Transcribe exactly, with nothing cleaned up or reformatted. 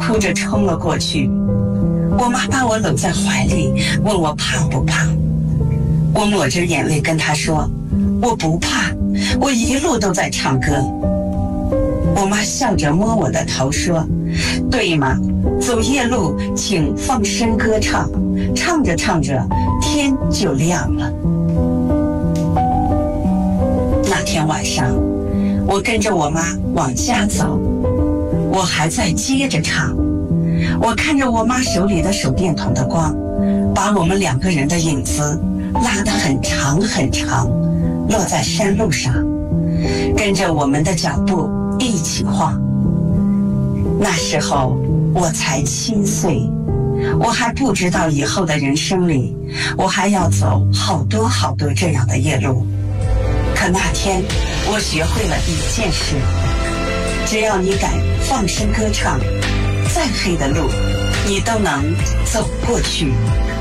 哭着冲了过去。我妈把我搂在怀里，问我怕不怕。我抹着眼泪跟她说，我不怕，我一路都在唱歌。我妈笑着摸我的头说，对嘛，走夜路请放声歌唱，唱着唱着天就亮了。那天晚上我跟着我妈往家走，我还在接着唱。我看着我妈手里的手电筒的光，把我们两个人的影子拉得很长很长，落在山路上，跟着我们的脚步一起晃。那时候我才七岁，我还不知道以后的人生里，我还要走好多好多这样的夜路。可那天我学会了一件事，只要你敢放声歌唱，再黑的路你都能走过去。